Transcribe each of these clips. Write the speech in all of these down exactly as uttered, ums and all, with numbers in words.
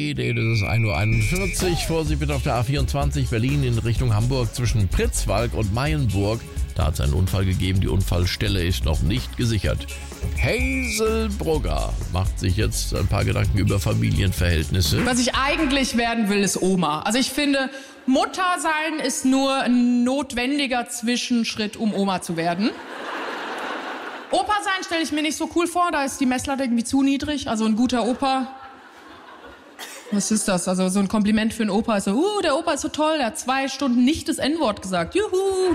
D, das ist ein Uhr einundvierzig. Vorsicht bitte auf der A vierundzwanzig Berlin in Richtung Hamburg zwischen Pritzwalk und Mayenburg. Da hat es einen Unfall gegeben, die Unfallstelle ist noch nicht gesichert. Hazel Brugger macht sich jetzt ein paar Gedanken über Familienverhältnisse. Was ich eigentlich werden will, ist Oma. Also ich finde, Mutter sein ist nur ein notwendiger Zwischenschritt, um Oma zu werden. Opa sein stelle ich mir nicht so cool vor, da ist die Messlatte irgendwie zu niedrig. Also ein guter Opa, was ist das? Also so ein Kompliment für einen Opa ist so, uh, der Opa ist so toll, der hat zwei Stunden nicht das En-Wort gesagt. Juhu!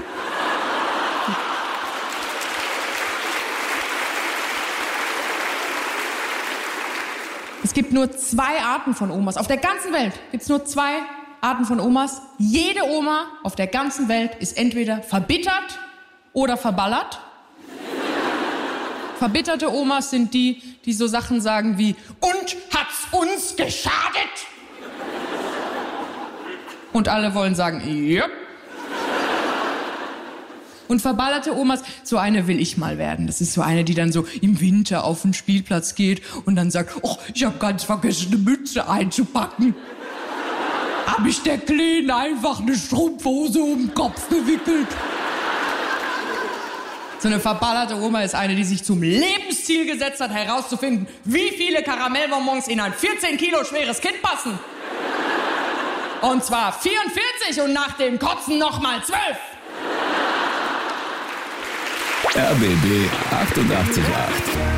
Es gibt nur zwei Arten von Omas. Auf der ganzen Welt gibt es nur zwei Arten von Omas. Jede Oma auf der ganzen Welt ist entweder verbittert oder verballert. Verbitterte Omas sind die, die so Sachen sagen wie, und hat's uns geschadet? Und alle wollen sagen, ja. Und verballerte Omas, so eine will ich mal werden. Das ist so eine, die dann so im Winter auf den Spielplatz geht und dann sagt, oh, ich hab ganz vergessen, eine Mütze einzupacken. Hab ich der Kleinen einfach eine Strumpfhose um den Kopf gewickelt. So eine verballerte Oma ist eine, die sich zum Lebensziel gesetzt hat, herauszufinden, wie viele Karamellbonbons in ein vierzehn Kilo schweres Kind passen. Und zwar vierundvierzig und nach dem Kotzen nochmal zwölf. R B B achtundachtzig Komma acht